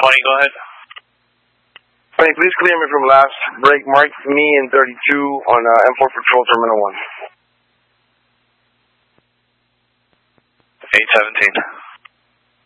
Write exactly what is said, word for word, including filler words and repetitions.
twenty, go ahead. twenty, please clear me from last break. Mark me in thirty-two on uh, M four Patrol Terminal one. eight seventeen.